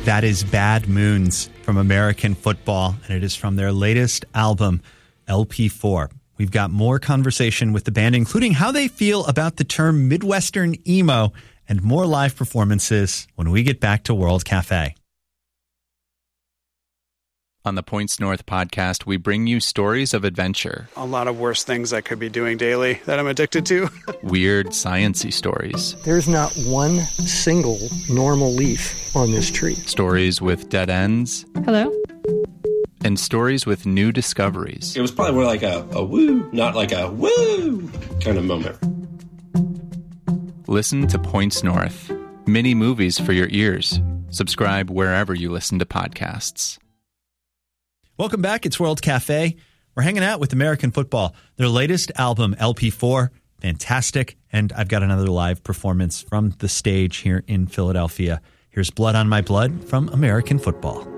That is Bad Moons from American Football, and it is from their latest album, LP4. We've got more conversation with the band, including how they feel about the term Midwestern emo, and more live performances when we get back to World Cafe. On the Points North podcast, we bring you stories of adventure. A lot of worse things I could be doing daily that I'm addicted to. Weird, science-y stories. There's not one single normal leaf on this tree. Stories with dead ends. Hello? And stories with new discoveries. It was probably more like a woo, not like a woo kind of moment. Listen to Points North. Mini movies for your ears. Subscribe wherever you listen to podcasts. Welcome back. It's World Cafe. We're hanging out with American Football. Their latest album, LP4, fantastic. And I've got another live performance from the stage here in Philadelphia. Here's Blood on My Blood from American Football.